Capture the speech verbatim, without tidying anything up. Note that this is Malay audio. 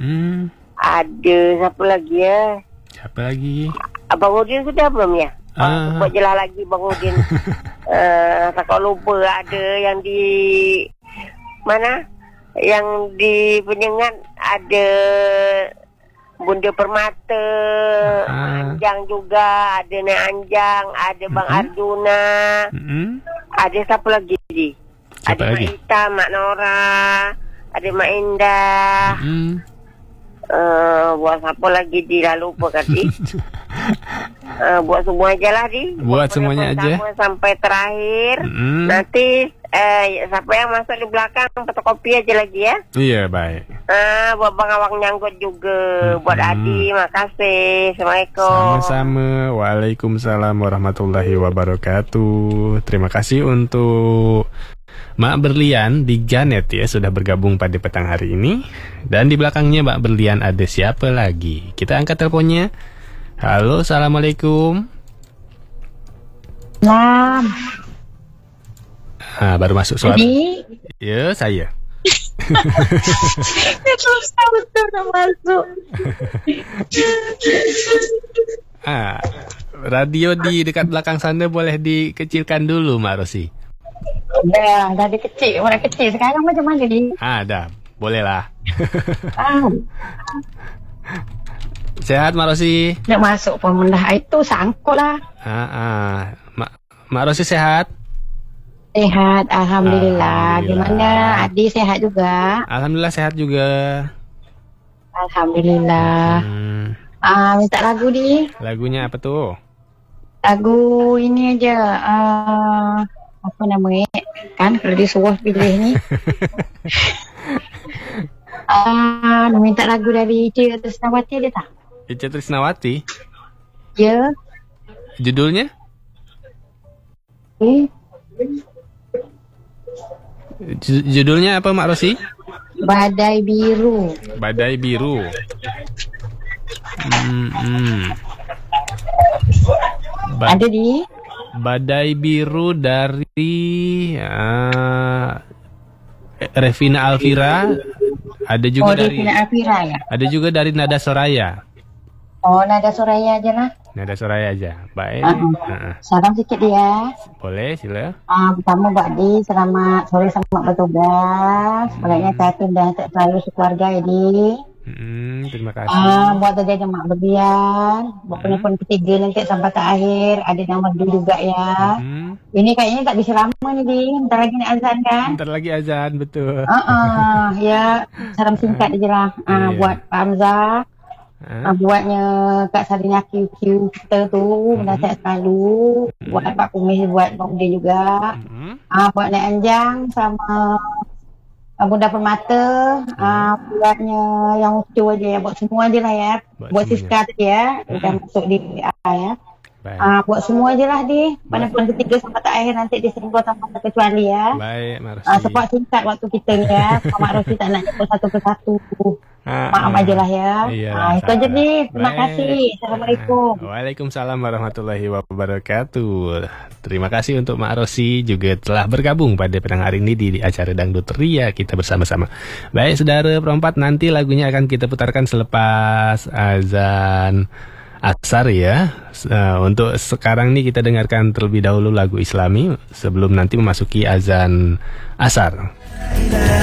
Mm-mm. Ada siapa lagi ya? Siapa lagi? Abang Udin sudah belum ya? Ah. Buat jelas lagi Bang Udin. uh, Takut lupa ada yang di mana? Yang di Penyengat ada Bunda Permata, Ah. Anjang juga, ada Nek Anjang, ada Bang Mm-mm. Arjuna, Mm-mm. ada siapa lagi di? Siapa Ada lagi? Mak Ita, Mak Nora, ada Mak Indah. Mm. Uh, buat siapa lagi di lalu lupa kan di? uh, buat semua aja lah di. Buat semuanya aja. Sampai terakhir. Mm. Nanti uh, siapa yang masuk di belakang fotokopi aja lagi ya. Iya, baik. Uh, buat Bang Awang Nyanggut juga. Mm-mm. Buat Adi, makasih. Assalamualaikum. Sama-sama. Waalaikumsalam warahmatullahi wabarakatuh. Terima kasih untuk Mak Berlian di Janet ya, sudah bergabung pada petang hari ini. Dan di belakangnya Mak Berlian ada siapa lagi? Kita angkat teleponnya. Halo, Assalamualaikum. Salam. Ah, baru masuk suara. Jadi, Ya, saya. susah betul nak masuk. Ah, radio di dekat belakang sana boleh dikecilkan dulu, Mak Rosi. Dah, dah ada kecil, orang kecil. Sekarang macam mana ni? Ah, dah. Bolehlah. Ah, Sehat, Mak Rosi? nak masuk pun mendah itu sangkut lah. Ah, ah. Mak, Mak Rosi sehat? Sehat, Alhamdulillah. Alhamdulillah. Gimana? Adi sehat juga? Alhamdulillah sehat juga. Alhamdulillah. Hmm, Ah, minta lagu di. lagunya apa tuh? Lagu ini aja. Ah, apa namanya? Kan kalau disuruh pilih ni. Ah, minta lagu dari Cik Trisnawati dia tak? Ica Trisnawati. Ya. Judulnya? Eh, Ju- Judulnya apa, Mak Rosi? Badai Biru. Badai Biru. Hmm, hmm. Ba- Ada di? Badai Biru dari ah, Revina Alvira. Ada juga Oh, dia dari Tina Afira ya? ada juga dari Nada Soraya. Oh, Nada Soraya aja lah. Nada Soraya aja. Baik. Uh-uh. Ah, ah. Salam sikit dia. Boleh, sila. Ah, pertama Mbak Di, selamat sore, selamat bertugas. Sebaliknya saya dan tak selalu sekeluarga ini. Hmm, terima kasih. Ah, buat terjadi Mak Berlian. Buat penelpon ketiga nanti sampai ke akhir. Ada nama Du juga ya. Hmm, Ini kayaknya tak bisa lama ni Di. Bentar lagi nak azan kan? bentar lagi azan, betul. Ah, uh-uh, ya. Salam singkat je lah. Ah, Iya. buat Pak Hamzah. Ah, Ah, buatnya Kak Sarina Q Q kita tu mm-hmm. Dah selalu mm-hmm. Buat Pak Kumis, buat Pak Udin juga mm-hmm. ah, buat Nek Anjang sama ah, Bunda Permata mm-hmm. ah, buatnya yang ucu aja ya. Buat semua je lah ya. Buat Buat, buat semuanya. Siska tu ya. Mm-hmm. Dah masuk di A ya. Baik. ah, Buat semua je lah di Pandang-pandang ketiga sampai tak akhir nanti disenggol sampai terkecuali ya. Baik, Mak Rosi. ah, Sebab singkat waktu kita ni ya. Mak Rosi tak nak jumpa satu persatu. Ah, Maaf ah. aja lah ya. Iya, ah, Itu aja sama. nih. Terima Baik. kasih. Assalamualaikum. Ah, Waalaikumsalam warahmatullahi wabarakatuh. Terima kasih untuk Mak Rosi juga telah bergabung pada petang hari ini di, di acara Dangdut Ria kita bersama-sama. Baik, saudara perempat, nanti lagunya akan kita putarkan selepas azan asar ya. Uh, untuk sekarang nih kita dengarkan terlebih dahulu lagu Islami sebelum nanti memasuki azan asar.